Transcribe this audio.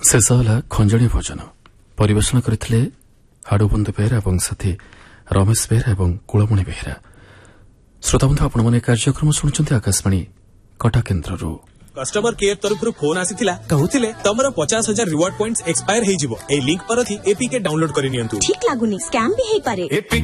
शेष है खंजणी भोजन परिवेषण करते हाड़ुबंधु बेहरा और साथी रमेश बेहरा और कुलमणि बेहरा। श्रोताबंधु आपण मैंने कार्यक्रम शुणुंट आकाशवाणी कटक केन्द्र। कस्टमर केयर तरफ फोन आसीथिला कहूथिले तमरो 50,000 रिवार्ड पॉइंट्स एक्सपायर हे जिवो ए लिंक पर थी एपीके डाउनलोड करि नियंतु। ठीक लागुनी स्कैम भी हे पारे।